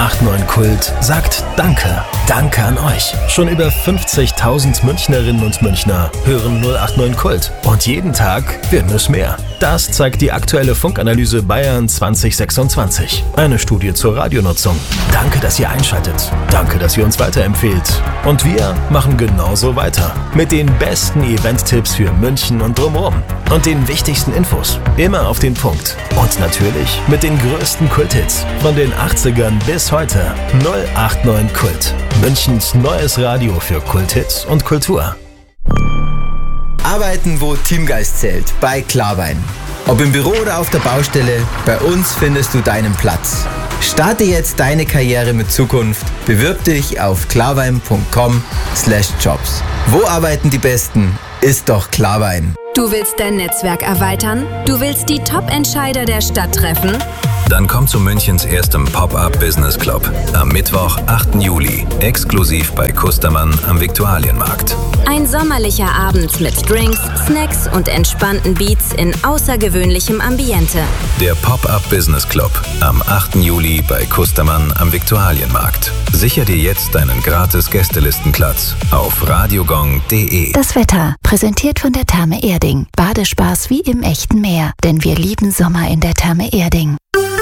089 Kult sagt Danke. Danke an euch. Schon über 50.000 Münchnerinnen und Münchner hören 089 Kult. Und jeden Tag werden es mehr. Das zeigt die aktuelle Funkanalyse Bayern 2026. Eine Studie zur Radionutzung. Danke, dass ihr einschaltet. Danke, dass ihr uns weiterempfehlt. Und wir machen genauso weiter. Mit den besten Event-Tipps für München und drumherum. Und den wichtigsten Infos. Immer auf den Punkt. Und natürlich mit den größten Kulthits. Von den 80ern bis heute. 089 Kult. Münchens neues Radio für Kulthits und Kultur. Arbeiten, wo Teamgeist zählt. Bei Klarwein. Ob im Büro oder auf der Baustelle, bei uns findest du deinen Platz. Starte jetzt deine Karriere mit Zukunft. Bewirb dich auf klarwein.com/jobs. Wo arbeiten die Besten? Ist doch Klarwein. Du willst dein Netzwerk erweitern? Du willst die Top-Entscheider der Stadt treffen? Dann komm zu Münchens erstem Pop-Up Business Club am Mittwoch, 8. Juli, exklusiv bei Kustermann am Viktualienmarkt. Ein sommerlicher Abend mit Drinks, Snacks und entspannten Beats in außergewöhnlichem Ambiente. Der Pop-Up Business Club am 8. Juli bei Kustermann am Viktualienmarkt. Sicher dir jetzt deinen gratis Gästelistenplatz auf radiogong.de. Das Wetter, präsentiert von der Therme Erding. Badespaß wie im echten Meer, denn wir lieben Sommer in der Therme Erding.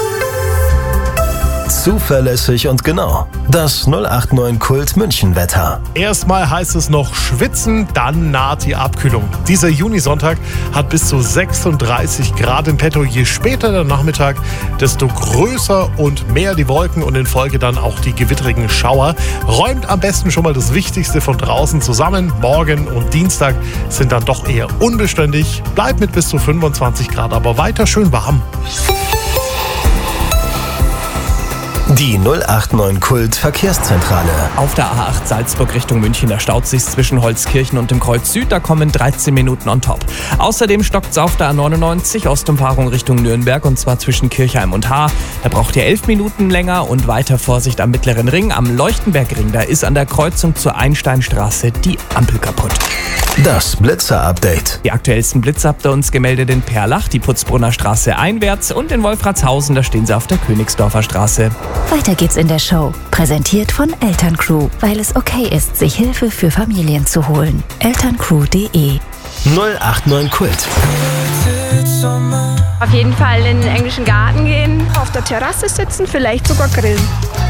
Zuverlässig und genau. Das 089 Kult München Wetter. Erstmal heißt es noch schwitzen, dann naht die Abkühlung. Dieser Junisonntag hat bis zu 36 Grad im Petto. Je später der Nachmittag, desto größer und mehr die Wolken und in Folge dann auch die gewitterigen Schauer. Räumt am besten schon mal das Wichtigste von draußen zusammen. Morgen und Dienstag sind dann doch eher unbeständig. Bleibt mit bis zu 25 Grad, aber weiter schön warm. Die 089 Kult Verkehrszentrale. Auf der A8 Salzburg Richtung München, da staut sich zwischen Holzkirchen und dem Kreuz Süd, da kommen 13 Minuten on top. Außerdem stockt es auf der A99 Ostumfahrung Richtung Nürnberg und zwar zwischen Kirchheim und Haar. Da braucht ihr 11 Minuten länger und weiter Vorsicht am Mittleren Ring. Am Leuchtenbergring, da ist an der Kreuzung zur Einsteinstraße die Ampel kaputt. Das Blitzer-Update. Die aktuellsten Blitze habt ihr uns gemeldet in Perlach, die Putzbrunner Straße einwärts und in Wolfratshausen, da stehen sie auf der Königsdorfer Straße. Weiter geht's in der Show. Präsentiert von Elterncrew, weil es okay ist, sich Hilfe für Familien zu holen. Elterncrew.de 089 Kult. Auf jeden Fall in den englischen Garten gehen, auf der Terrasse sitzen, vielleicht sogar grillen.